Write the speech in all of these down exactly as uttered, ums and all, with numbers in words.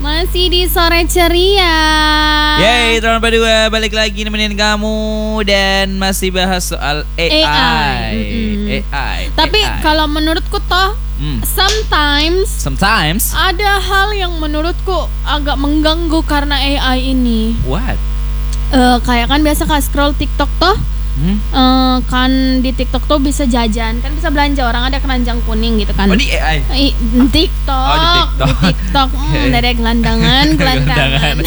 Masih di sore ceria. Yeay, tahun berdua balik lagi nemenin kamu dan masih bahas soal A I. A I. Mm-hmm. A I. Tapi A I. kalau menurutku toh, hmm. sometimes, sometimes ada hal yang menurutku agak mengganggu karena A I ini. What? Uh, kayak kan biasa kak scroll TikTok toh. Hmm? Uh, kan di TikTok tuh bisa jajan, kan bisa belanja, orang ada keranjang kuning gitu kan. Oh di A I? I, TikTok, oh, di TikTok, di TikTok hmm, dari gelandangan, gelandangan.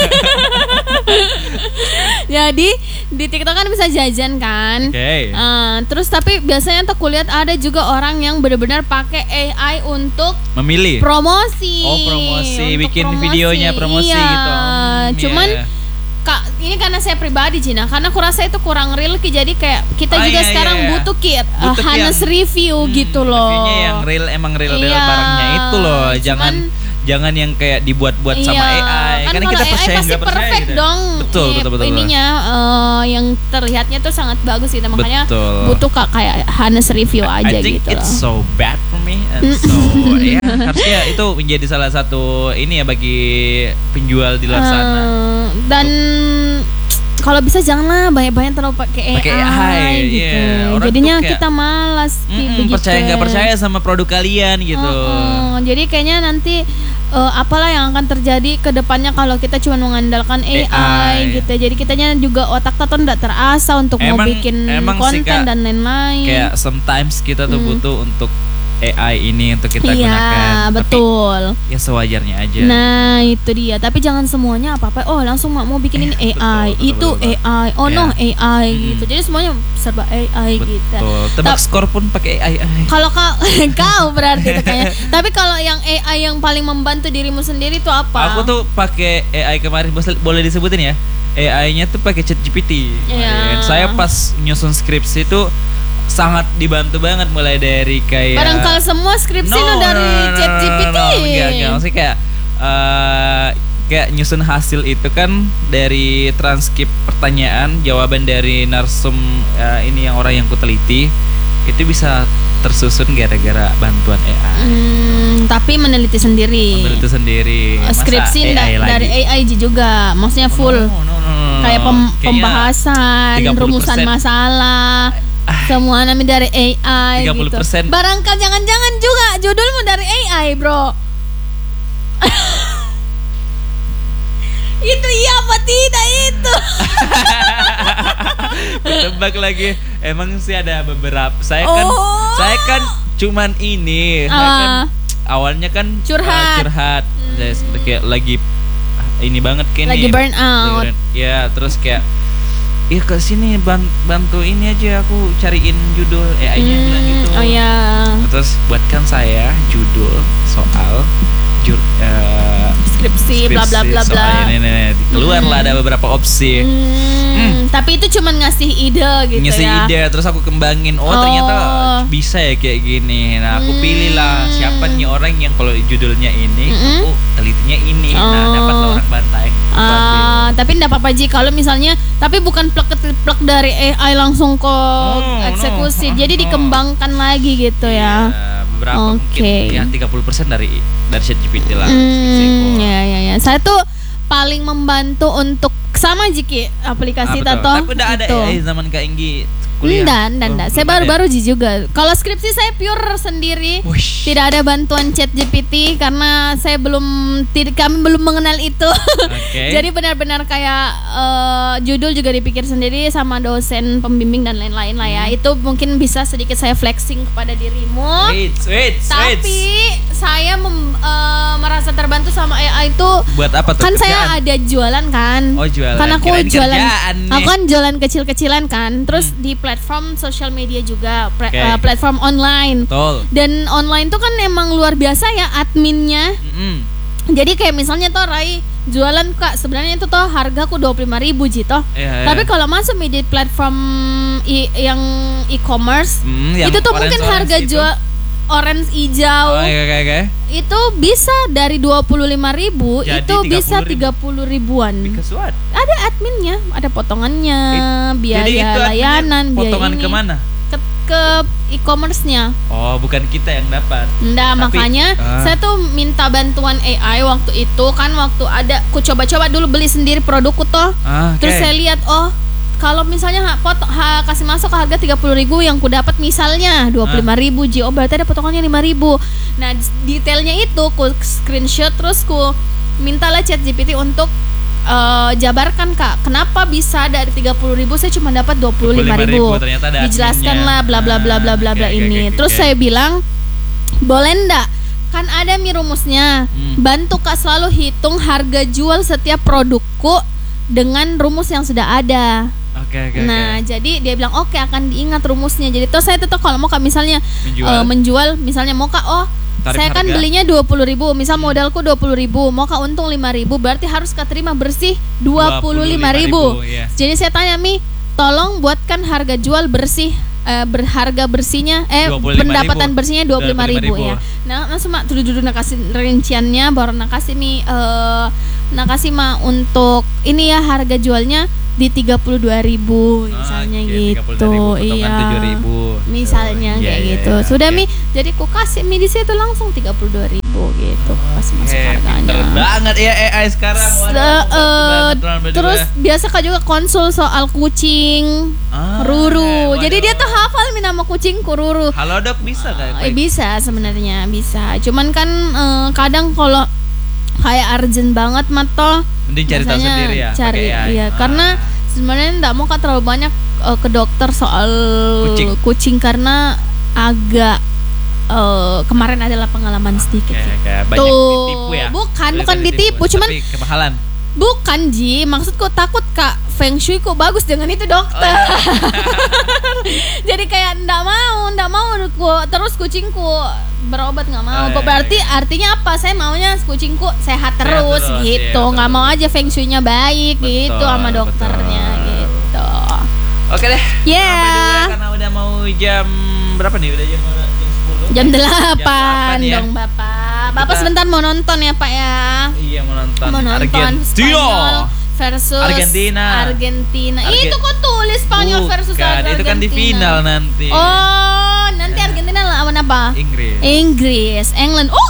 Jadi di TikTok kan bisa jajan kan. Okay. Uh, terus tapi biasanya tuh kulihat ada juga orang yang benar-benar pakai A I untuk memilih promosi. Oh promosi, bikin promosi. videonya promosi iya. gitu. Hmm, Cuman yeah. Kak, ini karena saya pribadi Cina, karena aku rasa itu kurang real Ki, jadi kayak kita oh, juga iya, sekarang iya. butuh Ki, uh, butuh honest yang, review hmm, gitu loh. Reviewnya yang real, emang real real iya, barangnya itu loh, jangan cuman, jangan yang kayak dibuat-buat iya, sama A I. Kan karena kita A I percaya pasti nggak percaya perfect gitu. dong. Betul, iya, betul, betul. Ininya uh, yang terlihatnya tuh sangat bagus gitu, makanya betul. butuh Kak kayak honest review aja I think gitu it's loh. so bad for me, and so ya harusnya itu menjadi salah satu ini ya bagi penjual di luar uh, sana. Dan kalau bisa janganlah banyak-banyak terlalu pakai A I, pakai A I gitu. Yeah. Jadinya kayak, kita malas mm, percaya nggak percaya sama produk kalian gitu. Uh, uh, jadi kayaknya nanti uh, apalah yang akan terjadi ke depannya kalau kita cuma mengandalkan A I, A I gitu. Jadi kitanya juga otak kita tidak terasa untuk emang, mau bikin konten sih, dan lain-lain. Kayak sometimes kita tuh hmm. butuh untuk A I ini untuk kita iya, gunakan. Iya betul. Tapi ya sewajarnya aja. Nah itu dia. Tapi jangan semuanya apa-apa. Oh langsung mau bikin ini eh, A I, betul, itu betul, betul. A I, oh yeah. no A I hmm. gitu. Jadi semuanya serba A I betul. gitu. Tebak skor pun pakai A I. Kalau kau, kau berarti itu kayaknya. Tapi kalau yang A I yang paling membantu dirimu sendiri itu apa? Aku tuh pakai A I kemarin, boleh disebutin ya? A I-nya tuh pakai ChatGPT. Yeah. Saya pas nyusun skripsi itu sangat dibantu banget, mulai dari kayak barangkali semua skripsi no, dari no, no, ChatGPT. No, no, no, enggak, enggak. Maksudnya kayak uh, kayak nyusun hasil itu kan dari transkrip pertanyaan, jawaban dari narsum uh, ini yang orang yang kuteliti itu bisa tersusun gara-gara bantuan A I. Hmm, tapi meneliti sendiri. Meneliti sendiri. Masa skripsi A I da- dari A I juga, maksudnya full. Oh, no, no, no, no. Kayak pem- pembahasan, rumusan masalah. Semua namanya dari A I tiga puluh persen. Gitu. Barangkali jangan-jangan juga judulmu dari A I, bro. Itu iya apa tidak itu? Tebak lagi. Emang sih ada beberapa. Saya kan oh. saya kan cuman ini. Uh. Saya kan awalnya kan curhat. Uh, curhat. Hmm. Saya kayak lagi ini banget kayak lagi burn out. Ya, terus kayak iya ke sini bantu ini aja, aku cariin judul A I-nya hmm, bilang gitu. Oh ya. Terus buatkan saya judul soal jur, uh, skripsi bla bla bla bla. Keluarlah hmm. ada beberapa opsi. Hmm, hmm. Tapi itu cuma ngasih ide gitu ngasih ya. Ngasih ide, terus aku kembangin. Oh, oh ternyata bisa ya kayak gini. Nah aku hmm. pilih lah siapa nih orang yang kalau judulnya ini, hmm. aku telitinya ini. Oh. Nah dapatlah orang bantai. Ah, tapi enggak apa-apa Ji kalau misalnya, tapi bukan plek-plek dari A I langsung ke oh, eksekusi. No. Jadi no. dikembangkan lagi gitu ya. Yeah, beberapa okay. mungkin ya tiga puluh persen dari dari ChatGPT lah. Hmm, ya ya ya. Saya tuh paling membantu untuk sama Jiki aplikasi ah, Tato. Tapi udah ada A I zaman Kak Enggi Enggak, kuliah. enggak, enggak. Saya baru-baru Ji juga. Kalau skripsi saya pure sendiri. Wush. Tidak ada bantuan ChatGPT karena saya belum tidak kami belum mengenal itu. Okay. Jadi benar-benar kayak uh, judul juga dipikir sendiri sama dosen pembimbing dan lain-lain lah ya. Hmm. Itu mungkin bisa sedikit saya flexing kepada dirimu. Wait, wait, Tapi wait. saya mem, uh, merasa terbantu sama A I itu. Buat apa tuh? Kan kerjaan? Saya ada jualan kan. Oh, jualan. Kan aku Kirain jualan. Aku kan jualan kecil-kecilan kan. Terus hmm. di platform sosial media juga, pre- okay. uh, platform online. Betul. Dan online tuh kan emang luar biasa ya adminnya. Mm-hmm. Jadi kayak misalnya toh Rai jualan Kak, sebenarnya itu toh hargaku dua puluh lima ribu Ji toh. Yeah, yeah. Tapi kalau masuk media platform i- yang e-commerce, mm, itu tuh mungkin harga jual orange hijau. Oh, okay, okay. Itu bisa dari dua puluh lima ribu jadi itu bisa tiga puluh ribuan. Because what? Ada adminnya, ada potongannya, It, biaya jadi itu layanan, potongan biaya ini. Kemana? Ke ke e-commerce-nya. Oh, bukan kita yang dapat. Nggak, Tapi, makanya uh. saya tuh minta bantuan A I waktu itu kan, waktu ada ku coba-coba dulu beli sendiri produkku toh. Ah, okay. Terus saya lihat, oh kalau misalnya ha, pot, ha, kasih masuk ke harga tiga puluh ribu, yang ku dapat misalnya dua puluh lima ribu, Ji, oh berarti ada potongannya lima ribu. Nah, detailnya itu ku screenshot, terus ku mintalah ChatGPT untuk uh, jabarkan, Kak, kenapa bisa dari tiga puluh ribu saya cuma dapat dua puluh lima ribu. Dijelaskan lah bla bla bla bla bla bla okay, ini. Okay, okay, terus okay. saya bilang, boleh ndak? Kan ada mi rumusnya. Hmm. Bantu Kak selalu hitung harga jual setiap produkku dengan rumus yang sudah ada. Okay, okay, nah okay. jadi dia bilang oke, okay, akan diingat rumusnya. Jadi terus saya tetap kalau mau Kak misalnya menjual, uh, menjual misalnya mau Kak, oh tarif saya kan harga belinya dua puluh ribu, misal modalku dua puluh ribu, mau Kak untung lima ribu, berarti harus Kak terima bersih dua puluh lima ribu. Yeah. Jadi saya tanya, Mi, tolong buatkan harga jual bersih, uh, berharga bersihnya eh pendapatan ribu. Bersihnya dua puluh lima ribu ya. Nah langsung mak duduk-duduk nakasih rinciannya, baru nakasih Mi uh, nakasih mak untuk ini ya harga jualnya di tiga puluh dua ribu misalnya, ah, okay, gitu. Iya. tujuh ribu misalnya, so, kayak yeah, gitu. Yeah, Sudah okay. Mi, jadi ku kasih Mi di situ langsung tiga puluh dua ribu gitu pas okay, masuk harganya. Pinter banget ya A I sekarang. Waduh, uh, uh, terus biasa Kak juga konsul soal kucing, ah, Ruru. Eh, jadi dia tuh hafal Mi nama kucingku Ruru. Halo Dok, bisa enggak? Uh, bisa sebenarnya bisa. Cuman kan uh, kadang kalau kayak urgent banget mato mending cari tahu sendiri ya. Cari, A I. iya. Ah. Karena sebenarnya enggak mau Kak terlalu banyak uh, ke dokter soal kucing, kucing karena agak uh, kemarin adalah pengalaman sedikit. Okay, okay. Banyak tuh, ditipu ya. Bukan, Boleh bukan ditipu, ditipu, cuman tapi kemahalan. Bukan, Ji, maksudku takut Kak Feng Shui kok bagus dengan itu dokter. Oh, ya. Jadi kayak ndak mau, ndak mau ku, terus kucingku berobat nggak mau. Oh, berarti iya. Artinya apa? Saya maunya kucingku sehat terus, sehat terus gitu. Nggak iya, mau aja Feng Shui-nya baik, betul, gitu sama dokternya betul. Gitu. Oke deh. Ya. Yeah. Karena udah mau jam berapa nih? Udah jam jam sepuluh. Jam delapan ya. Dong, Bapak. Bapak kita sebentar mau nonton ya, Pak ya. Iya, mau nonton. Mau nonton Spanyol versus Argentina. Argentina. Arge- itu kok tulis Spanyol Bukan, versus Argentina. Itu kan di final nanti. Oh, nanti Argentina lawan apa? Inggris. Inggris, England. Oh.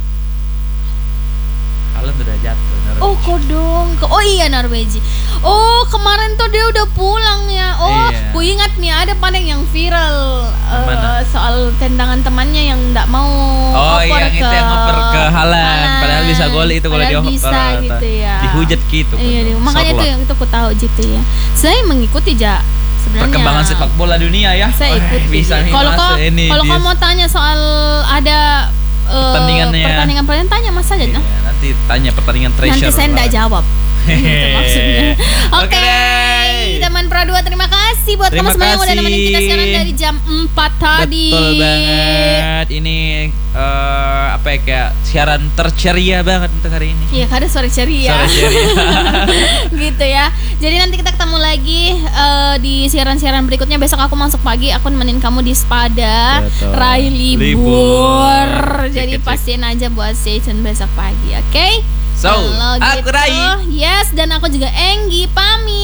Kalian udah jatuh. Norwich. Oh, kodong. Oh iya, Norwegia. Oh, kemarin tuh dia udah pulang ya. Oh, iya. Ku ingat nih ada pandang yang viral uh, soal tendangan temannya yang enggak mau oh, oper yang ke itu yang ngoper ke Haaland. Padahal bisa gol itu kalau dia bisa gitu ya. Dihujat gitu. Iya, di, makanya itu yang itu aku tahu gitu ya. Saya mengikuti ja sebenarnya perkembangan sepak bola dunia ya. Saya ikuti. Kalau kau kalau kamu mau tanya soal ada uh, pertandingannya pertandingan pertandingan tanya Mas saja. Iya, nah. Nanti tanya pertandingan treasure. Nanti saya enggak jawab. Itu maksudnya. Oke, okay. teman Pro dua, terima kasih buat terima kamu semua yang udah nemenin kita sekarang dari jam empat tadi. Betul banget. Ini uh, apa ya, kayak siaran terceria banget untuk hari ini. Iya, ada sore ceria. Sore ceria. Gitu ya. Jadi nanti kita ketemu lagi uh, di siaran-siaran berikutnya. Besok aku masuk pagi, aku nemenin kamu di Spada. Rai libur. libur. Jadi pastiin aja buat session besok pagi, oke? Okay? So, aku Rai. Yes, dan aku juga Enggi, pamit.